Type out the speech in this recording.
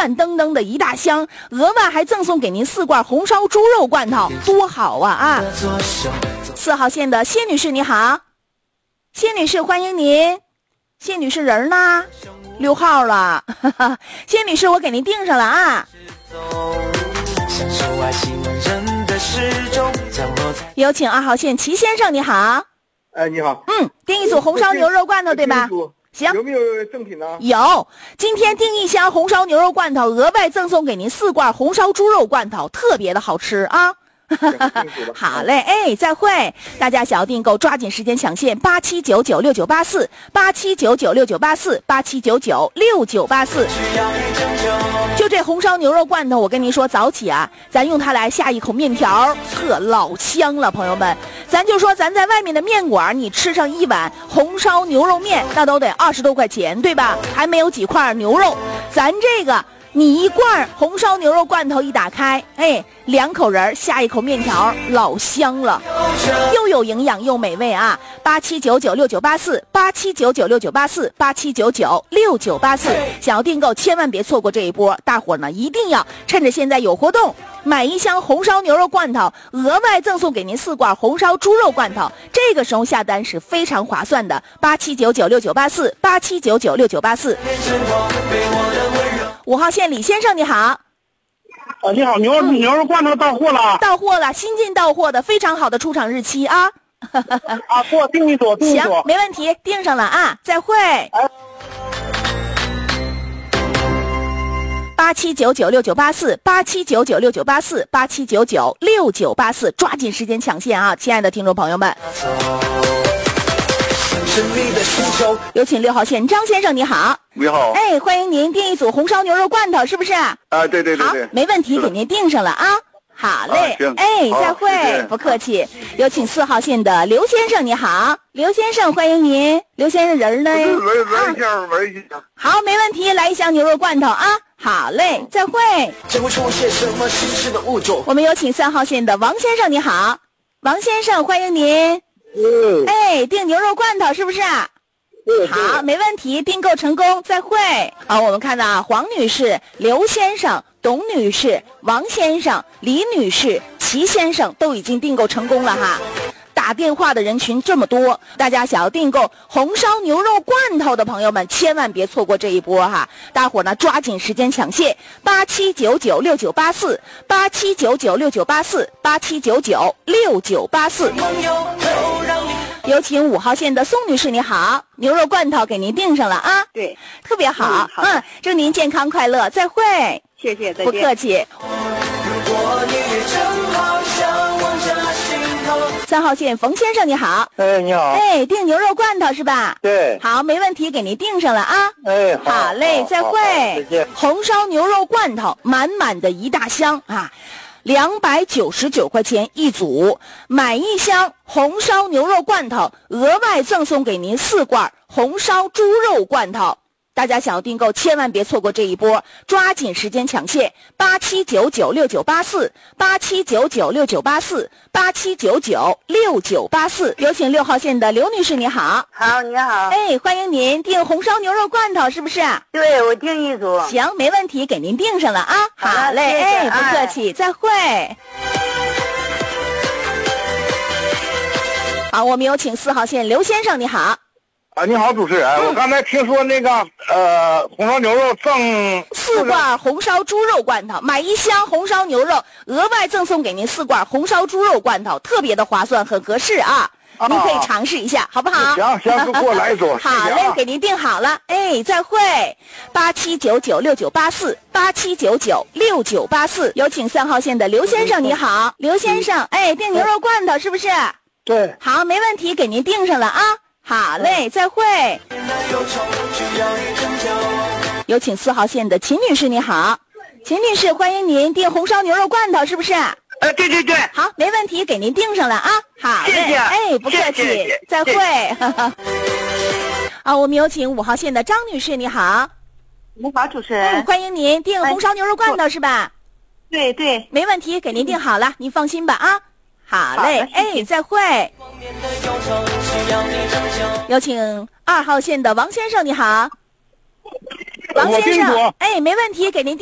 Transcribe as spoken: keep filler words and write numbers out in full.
满登登的一大箱，额外还赠送给您四罐红烧猪肉罐头，多好啊啊！四号线的谢女士你好，谢女士欢迎您。谢女士人呢？六号了，哈哈，谢女士我给您订上了啊。有请二号线齐先生你好。 哎，你好。 嗯，订一组红烧牛肉罐头对吧？行。 有没有赠品呢？ 有，今天订一箱红烧牛肉罐头，额外赠送给您四罐红烧猪肉罐头，特别的好吃啊。好嘞，哎，再会！大家想要订购，抓紧时间抢现，八七九九六九八四，八七九九六九八四，八七九九六九八四。就这红烧牛肉罐头，我跟您说，早起啊，咱用它来下一口面条，特老香了，朋友们。咱就说，咱在外面的面馆，你吃上一碗红烧牛肉面，那都得二十多块钱，对吧？还没有几块牛肉，咱这个。你一罐红烧牛肉罐头一打开，哎，两口人下一口面条，老香了，又有营养又美味啊！八七九九六九八四，八七九九六九八四，八七九九六九八四，想要订购千万别错过这一波，大伙儿呢一定要趁着现在有活动，买一箱红烧牛肉罐头，额外赠送给您四罐红烧猪肉罐头，这个时候下单是非常划算的。八七九九六九八四，八七九九六九八四。五号线李先生你好。 啊，你好，牛肉、嗯、牛肉罐头到货了。 到货了，新进到货的，非常好的出厂日期啊。 啊，给我订一组，订一组。 行，没问题，订上了啊，再会。 哎八七九九六九八四，八七九九六九八四，八七九九六九八四，抓紧时间抢现啊，亲爱的听众朋友们。有请六号线张先生，你好。 你好。 哎，欢迎您订一组红烧牛肉罐头，是不是？ 啊，对对对对。 好，没问题，给您订上了啊。好嘞， 啊、 哎，再会， 谢谢， 不客气。有请四号线的刘先生，你好，刘先生，欢迎您。刘先生人呢？ 来来一箱，来一箱。 好，没问题，来一箱牛肉罐头啊。好嘞，再会。 这会出现什么新式的物种？ 我们有请三号线的王先生，你好，王先生，欢迎您。 嗯。 哎，订牛肉罐头是不是？ 对。 好，没问题，订购成功，再会。好，我们看到啊，黄女士、刘先生、董女士、王先生、李女士、齐先生都已经订购成功了哈。打电话的人群这么多，大家想要订购红烧牛肉罐头的朋友们，千万别错过这一波哈！大伙呢抓紧时间抢现，八七九九六九八四，八七九九六九八四，八七九九六九八四。有请五号线的宋女士，你好，牛肉罐头给您订上了啊！ 对， 特别好， 嗯，好嗯，祝您健康快乐，再会。 谢谢，再见。 不客气。三号线冯先生，你好。 哎，你好。 哎，订牛肉罐头是吧？ 对。 好，没问题，给您订上了啊。 哎，好。 好嘞，再会。 再见。 红烧牛肉罐头，满满的一大箱啊。两百九十九块钱一组，买一箱红烧牛肉罐头，额外赠送给您四罐红烧猪肉罐头。大家想要订购，千万别错过这一波，抓紧时间抢现。八七九九六九八四，八七九九六九八四，八七九九六九八四。有请六号线的刘女士，你好。 好，你好。 哎，欢迎您订红烧牛肉罐头，是不是？ 对，我订一组。 行，没问题，给您订上了啊。 好, 好嘞， 谢谢哎，不客气，哎、再会。好，我们有请四号线刘先生，你好。 啊，你好，主持人，嗯、我刚才听说那个呃，红烧牛肉赠四罐红烧猪肉罐头，买一箱红烧牛肉，额外赠送给您四罐红烧猪肉罐头，特别的划算，很合适啊！啊您可以尝试一下，好不好？ 行行，给我来一组。 好嘞，给您订好了。哎，再会。八七九九六九八四，八七九九六九八四。有请三号线的刘先生，你好，刘先生，哎，订牛肉罐头是不是？ 对。 好，没问题，给您订上了啊。好嘞，再会。有请四号线的秦女士，你好，秦女士，欢迎您订红烧牛肉罐头，是不是？ 呃，对对对。 好，没问题，给您订上了啊。好嘞， 谢谢， 哎，不客气， 谢谢再会。啊，我们有请五号线的张女士，你好。 你好，主持人。 嗯，欢迎您订红烧牛肉罐头是吧？ 对对， 没问题，给您订好了，您放心吧啊。好嘞，哎，再会。有请二号线的王先生，你好。王先生，哎，没问题，给您订。